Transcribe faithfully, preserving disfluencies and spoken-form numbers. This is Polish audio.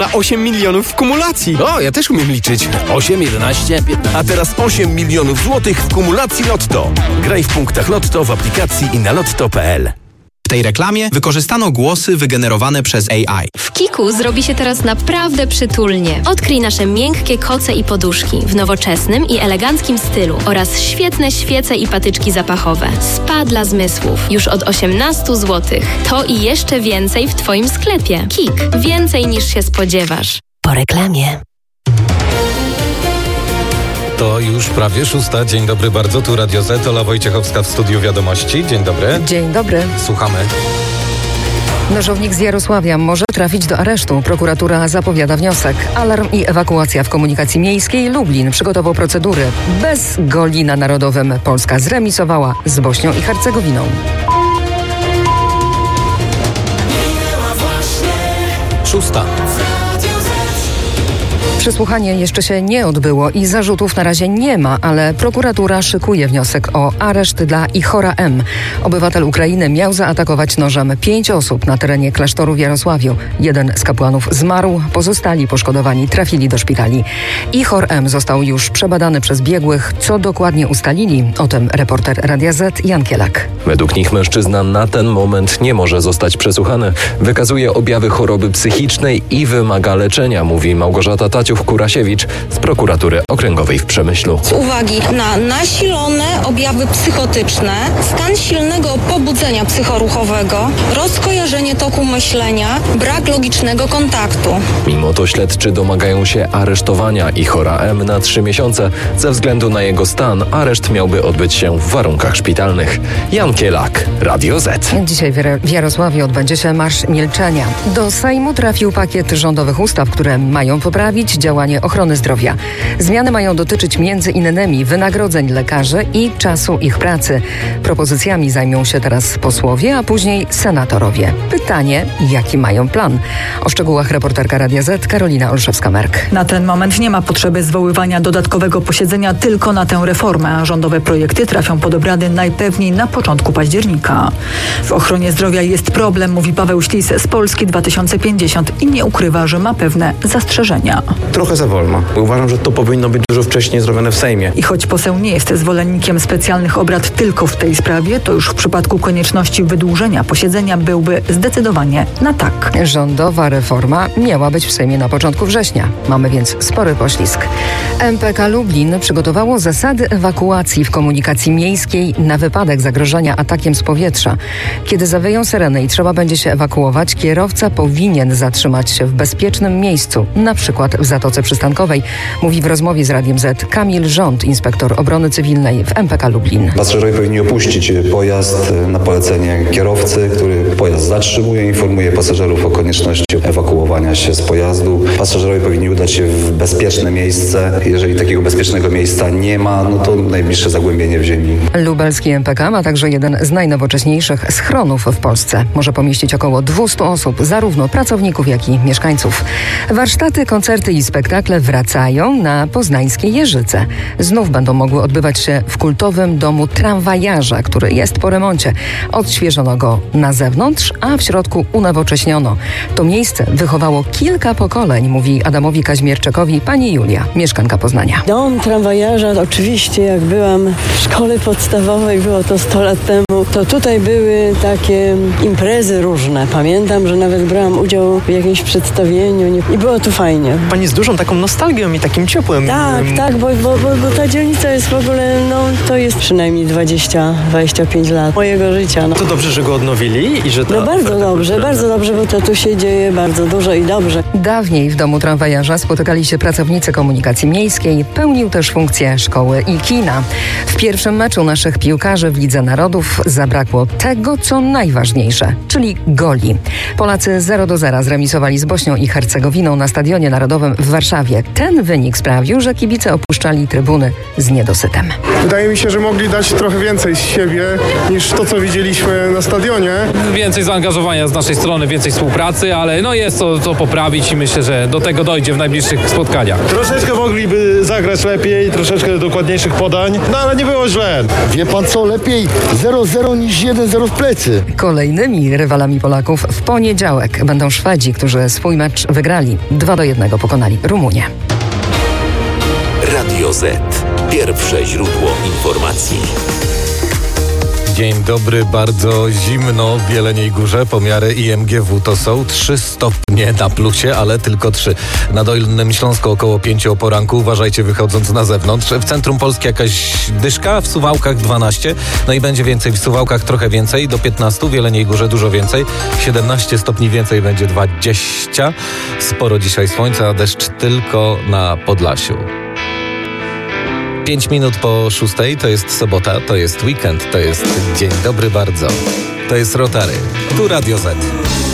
Na osiem milionów w kumulacji. O, ja też umiem liczyć. osiem, jedenaście, piętnaście. A teraz osiem milionów złotych w kumulacji Lotto. Graj w punktach Lotto w aplikacji i na lotto kropka pe el. W tej reklamie wykorzystano głosy wygenerowane przez A I. W Kiku zrobi się teraz naprawdę przytulnie. Odkryj nasze miękkie koce i poduszki w nowoczesnym i eleganckim stylu oraz świetne świece i patyczki zapachowe. Spa dla zmysłów już od osiemnaście złotych. To i jeszcze więcej w Twoim sklepie. Kik. Więcej niż się spodziewasz. Po reklamie. To już prawie szósta. Dzień dobry bardzo, tu Radio Z, Ola Wojciechowska w studiu Wiadomości. Dzień dobry. Dzień dobry. Słuchamy. Nożownik z Jarosławia może trafić do aresztu. Prokuratura zapowiada wniosek. Alarm i ewakuacja w komunikacji miejskiej. Lublin przygotował procedury. Bez goli na Narodowym Polska zremisowała z Bośnią i Hercegowiną. Szósta. Przesłuchanie jeszcze się nie odbyło i zarzutów na razie nie ma, ale prokuratura szykuje wniosek o areszt dla Ihora M. Obywatel Ukrainy miał zaatakować nożem pięć osób na terenie klasztoru w Jarosławiu. Jeden z kapłanów zmarł, pozostali poszkodowani trafili do szpitali. Ihor M. został już przebadany przez biegłych. Co dokładnie ustalili? O tym reporter Radia Z Jan Kielak. Według nich mężczyzna na ten moment nie może zostać przesłuchany. Wykazuje objawy choroby psychicznej i wymaga leczenia, mówi Małgorzata Taciów-Kurasiewicz z prokuratury okręgowej w Przemyślu. Z uwagi na nasilone objawy psychotyczne, stan silnego pobudzenia psychoruchowego, rozkojarzenie toku myślenia, brak logicznego kontaktu. Mimo to śledczy domagają się aresztowania Ihora M. na trzy miesiące. Ze względu na jego stan areszt miałby odbyć się w warunkach szpitalnych. Jan Kielak, Radio Z. Dzisiaj w Jarosławiu odbędzie się Marsz Milczenia. Do Sejmu trafił pakiet rządowych ustaw, które mają poprawić działanie ochrony zdrowia. Zmiany mają dotyczyć między innymi wynagrodzeń lekarzy i czasu ich pracy. Propozycjami zajmą się teraz posłowie, a później senatorowie. Pytanie, jaki mają plan? O szczegółach reporterka Radia Z Karolina Olszewska-Merk. Na ten moment nie ma potrzeby zwoływania dodatkowego posiedzenia tylko na tę reformę, a rządowe projekty trafią pod obrady najpewniej na początku października. W ochronie zdrowia jest problem, mówi Paweł Ślis z Polski dwa tysiące pięćdziesiąt i nie ukrywa, że ma pewne zastrzeżenia. Trochę za wolno. Uważam, że to powinno być dużo wcześniej zrobione w Sejmie. I choć poseł nie jest zwolennikiem specjalnych obrad tylko w tej sprawie, to już w przypadku konieczności wydłużenia posiedzenia byłby zdecydowanie na tak. Rządowa reforma miała być w Sejmie na początku września. Mamy więc spory poślizg. M P K Lublin przygotowało zasady ewakuacji w komunikacji miejskiej na wypadek zagrożenia atakiem z powietrza. Kiedy zawyją syreny i trzeba będzie się ewakuować, kierowca powinien zatrzymać się w bezpiecznym miejscu, na przykład w Zatoce Przystankowej, mówi w rozmowie z Radiem Z Kamil Rząd, inspektor obrony cywilnej w M P K Lublin. Pasażerowie powinni opuścić pojazd na polecenie kierowcy, który pojazd zatrzymuje, informuje pasażerów o konieczności ewakuowania się z pojazdu. Pasażerowie powinni udać się w bezpieczne miejsce. Jeżeli takiego bezpiecznego miejsca nie ma, no to najbliższe zagłębienie w ziemi. Lubelski M P K ma także jeden z najnowocześniejszych schronów w Polsce. Może pomieścić około dwieście osób, zarówno pracowników, jak i mieszkańców. Warsztaty, koncerty i spektakle wracają na poznańskie Jeżyce. Znów będą mogły odbywać się w kultowym domu tramwajarza, który jest po remoncie. Odświeżono go na zewnątrz, a w środku unowocześniono. To miejsce wychowało kilka pokoleń, mówi Adamowi Kaźmierczakowi pani Julia, mieszkanka Poznania. Dom tramwajarza, oczywiście jak byłam w szkole podstawowej, było to sto lat temu, to tutaj były takie imprezy różne. Pamiętam, że nawet brałam udział w jakimś przedstawieniu i było tu fajnie. Pani z dużą taką nostalgią i takim ciepłym. Tak, tak, bo, bo, bo, bo ta dzielnica jest w ogóle, no to jest przynajmniej dwadzieścia dwadzieścia pięć lat mojego życia. No. To dobrze, że go odnowili i że to. No bardzo dobrze, bardzo dobrze, bo to tu się dzieje bardzo dużo i dobrze. Dawniej w domu tramwajarza spotykali się pracownicy komunikacji miejskiej, pełnił też funkcję szkoły i kina. W pierwszym meczu naszych piłkarzy w Lidze Narodów zabrakło tego, co najważniejsze, czyli goli. Polacy zero do zera zremisowali z Bośnią i Hercegowiną na Stadionie Narodowym w Warszawie. Ten wynik sprawił, że kibice opuszczali trybuny z niedosytem. Wydaje mi się, że mogli dać trochę więcej z siebie niż to, co widzieliśmy na stadionie. Więcej zaangażowania z naszej strony, więcej współpracy, ale no jest to, to poprawić i myślę, że do tego dojdzie w najbliższych spotkaniach. Troszeczkę mogliby zagrać lepiej, troszeczkę dokładniejszych podań, no ale nie było źle. Wie pan co, lepiej zero zero niż jeden zero w plecy. Kolejnymi rywalami Polaków w poniedziałek będą Szwedzi, którzy swój mecz wygrali. dwa do jednego pokonali Rumunię. Radio Z. Pierwsze źródło informacji. Dzień dobry, bardzo zimno w Jeleniej Górze. Pomiary I M G W to są trzy stopnie na plusie, ale tylko trzy. Na Dolnym Śląsku około pięć o poranku. Uważajcie wychodząc na zewnątrz. W centrum Polski jakaś dyszka, w Suwałkach dwanaście. No i będzie więcej w Suwałkach, trochę więcej, do piętnastu. W Jeleniej Górze dużo więcej. siedemnaście stopni więcej, będzie dwadzieścia. Sporo dzisiaj słońca, a deszcz tylko na Podlasiu. Pięć minut po szóstej, to jest sobota, to jest weekend, to jest dzień dobry bardzo. To jest Rotary. Tu Radio Z.